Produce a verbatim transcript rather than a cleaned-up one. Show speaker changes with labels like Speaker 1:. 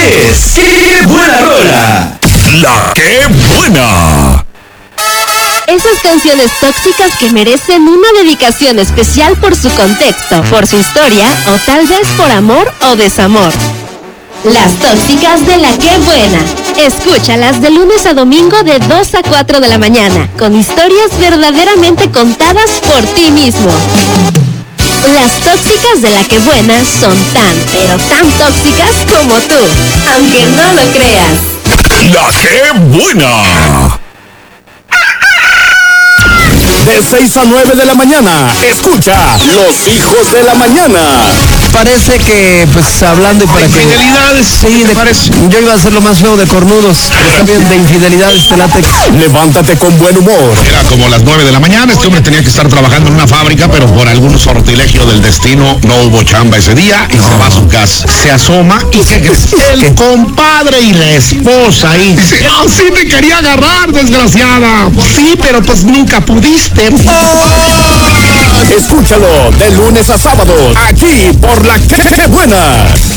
Speaker 1: es ¡Qué buena rola!
Speaker 2: La ¡Qué buena!
Speaker 3: Esas canciones tóxicas que merecen una dedicación especial por su contexto, por su historia o tal vez por amor o desamor. Las tóxicas de La Qué Buena. Escúchalas de lunes a domingo de dos a cuatro de la mañana, con historias verdaderamente contadas por ti mismo. Las tóxicas de La Qué Buena son tan, pero tan tóxicas como tú, aunque no lo creas.
Speaker 2: La ¡Qué buena!
Speaker 4: De seis a nueve de la mañana, escucha Los Hijos de la Mañana.
Speaker 5: Parece que, pues, hablando y para que...
Speaker 6: Infidelidades,
Speaker 5: sí, de,
Speaker 6: parece.
Speaker 5: Yo iba a hacer lo más feo de cornudos, pero también de infidelidades, te late.
Speaker 4: Levántate con buen humor.
Speaker 6: Era como las nueve de la mañana, este hombre tenía que estar trabajando en una fábrica, pero por algún sortilegio del destino no hubo chamba ese día y se va a su casa. Se asoma y ¿qué crees? El compadre y la esposa ahí. Dice, ah, sí te quería agarrar, desgraciada. Sí, pero pues nunca pudiste.
Speaker 4: Escúchalo de lunes a sábado, aquí por La Qué Buena.